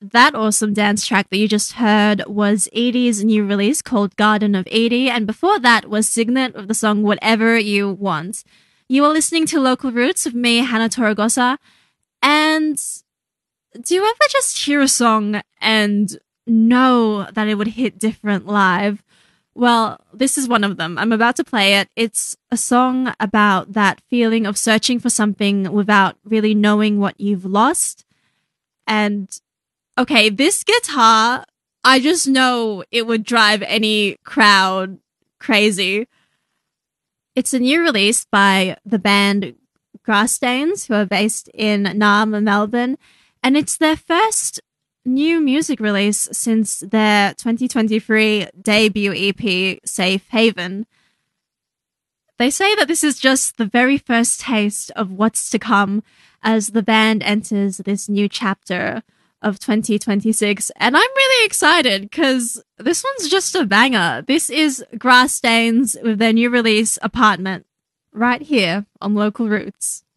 that awesome dance track that you just heard was Edie's new release called Garden of Edie, and before that was Signet with the song Whatever You Want. You are listening to Local Roots with me, Hannah Torregosa, and do you ever just hear a song and know that it would hit different live? Well, this is one of them. I'm about to play it. It's a song about that feeling of searching for something without really knowing what you've lost. And, okay, this guitar, I just know it would drive any crowd crazy. It's a new release by the band Grassstains, who are based in Naarm, Melbourne, and it's their first new music release since their 2023 debut EP, Safe Haven. They say that this is just the very first taste of what's to come as the band enters this new chapter of 2026. And I'm really excited because this one's just a banger. This is Grassstains with their new release, Apartment, right here on Local Roots.